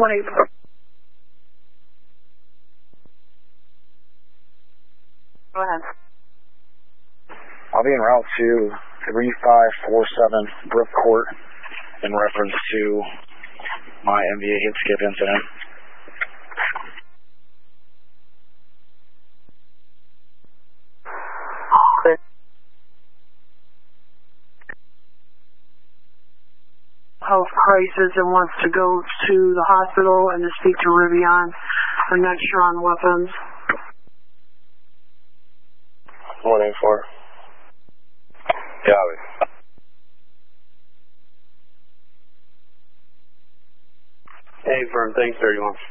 184. Go ahead. I'll be en route to 3547 Brook Court in reference to my MVA hit skip incident. Health crisis and wants to go to the hospital and to speak to Rivian. I'm not sure on weapons. 184. Copy. Hey, firm, thanks, 31.